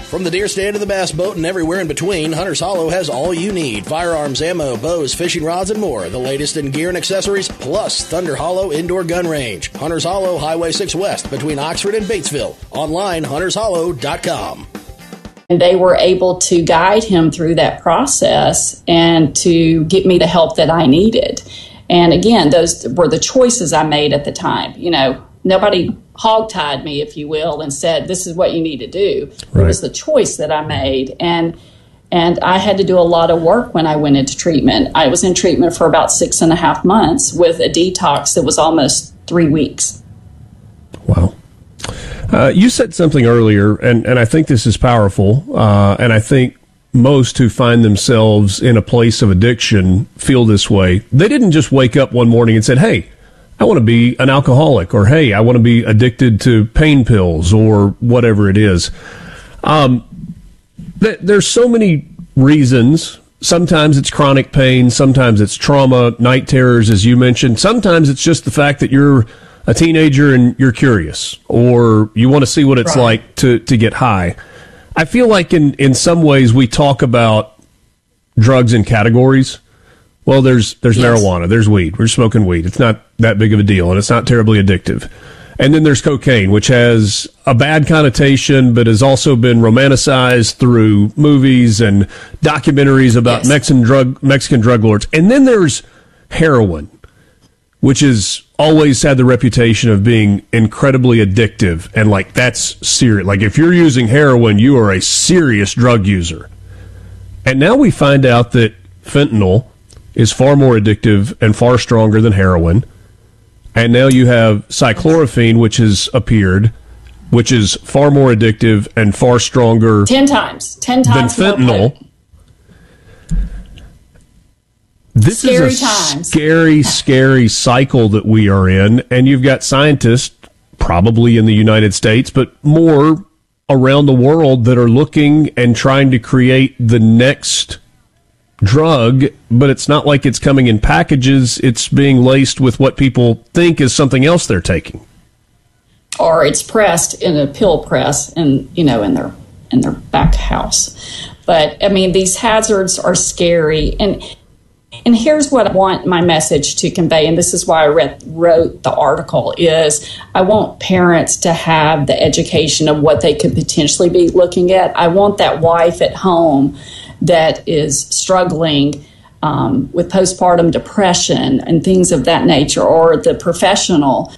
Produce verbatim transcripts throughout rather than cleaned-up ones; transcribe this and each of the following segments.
From the deer stand to the bass boat and everywhere in between, Hunter's Hollow has all you need. Firearms, ammo, bows, fishing rods, and more. The latest in gear and accessories, plus Thunder Hollow Indoor Gun Range. Hunter's Hollow, Highway six West, between Oxford and Batesville. Online, hunters hollow dot com. And they were able to guide him through that process and to get me the help that I needed. And again, those were the choices I made at the time. You know, nobody hogtied me, if you will, and said, this is what you need to do. Right. It was the choice that I made. And and I had to do a lot of work when I went into treatment. I was in treatment for about six and a half months with a detox that was almost three weeks. Wow. Uh, you said something earlier, and, and I think this is powerful, uh, and I think most who find themselves in a place of addiction feel this way. They didn't just wake up one morning and said, hey, I want to be an alcoholic, or hey, I want to be addicted to pain pills, or whatever it is. Um, th- there's so many reasons. Sometimes it's chronic pain, sometimes it's trauma, night terrors, as you mentioned. Sometimes it's just the fact that you're a teenager and you're curious, or you want to see what it's right. like to, to get high. I feel like in, in some ways we talk about drugs in categories. Well, there's there's yes. marijuana, there's weed. We're smoking weed. It's not that big of a deal, and it's not terribly addictive. And then there's cocaine, which has a bad connotation, but has also been romanticized through movies and documentaries about yes. Mexican drug Mexican drug lords. And then there's heroin, which has always had the reputation of being incredibly addictive. And, like, that's serious. Like, if you're using heroin, you are a serious drug user. And now we find out that fentanyl is far more addictive and far stronger than heroin. And now you have cyclorophene, which has appeared, which is far more addictive and far stronger. Ten times. Ten times than fentanyl. This scary is a times. scary, scary cycle that we are in, and you've got scientists, probably in the United States, but more around the world, that are looking and trying to create the next drug, but it's not like it's coming in packages. It's being laced with what people think is something else they're taking. Or it's pressed in a pill press and, you know, in their in their back house. But, I mean, these hazards are scary. And And here's what I want my message to convey, and this is why I read, wrote the article, is I want parents to have the education of what they could potentially be looking at. I want that wife at home that is struggling um, with postpartum depression and things of that nature, or the professional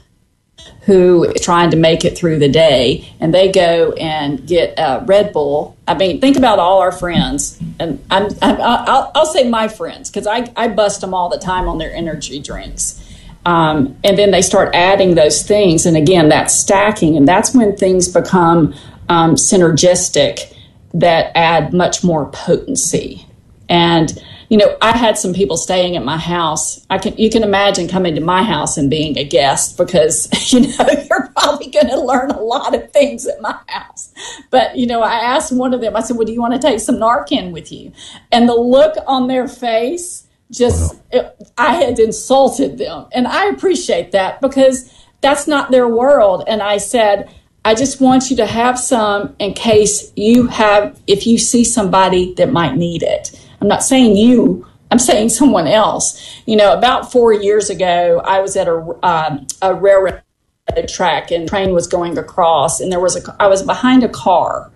who is trying to make it through the day, and they go and get a Red Bull. I mean, think about all our friends, and I'm, I'm, I'll, I'll say my friends, because I, I bust them all the time on their energy drinks. Um, and then they start adding those things, and again, that's stacking, and that's when things become um, synergistic that add much more potency. And you know, I had some people staying at my house. I can, you can imagine coming to my house and being a guest, because, you know, you're probably going to learn a lot of things at my house. But, you know, I asked one of them, I said, well, do you want to take some Narcan with you? And the look on their face, just, wow. it, I had insulted them. And I appreciate that, because that's not their world. And I said, I just want you to have some in case you have, if you see somebody that might need it. I'm not saying you, I'm saying someone else. You know, about four years ago, I was at a, um, a railroad track, and the train was going across, and there was a, I was behind a car,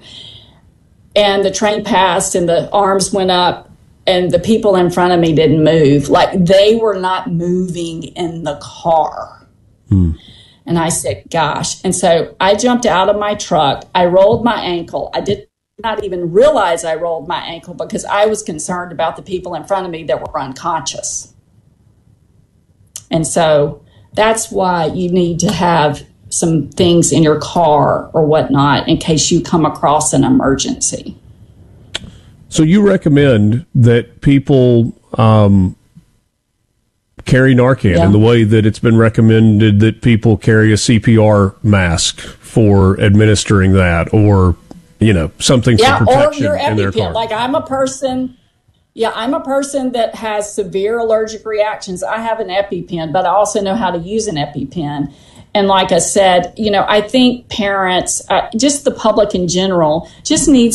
and the train passed, and the arms went up, and the people in front of me didn't move. Like, they were not moving in the car. Hmm. And I said, gosh. And so I jumped out of my truck. I rolled my ankle. I did not even realize I rolled my ankle, because I was concerned about the people in front of me that were unconscious. And so that's why you need to have some things in your car or whatnot in case you come across an emergency. So you recommend that people um, carry Narcan yeah. in the way that it's been recommended that people carry a C P R mask for administering that, or, you know, something yeah, for protection or your in their EpiPen. car. Like, I'm a person, yeah, I'm a person that has severe allergic reactions. I have an EpiPen, but I also know how to use an EpiPen. And like I said, you know, I think parents, uh, just the public in general, just needs